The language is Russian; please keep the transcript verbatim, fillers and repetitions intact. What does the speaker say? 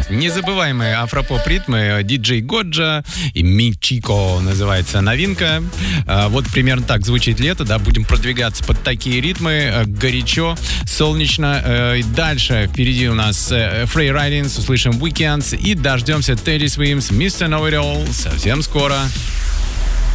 Незабываемые афропоп-ритмы диджей Годжа и Мичико называется новинка. Вот примерно так звучит лето, да, будем продвигаться под такие ритмы, горячо, солнечно. Дальше впереди у нас Free Ridings, услышим Weekends и дождемся Teddy Swims, мистер Know It All совсем скоро.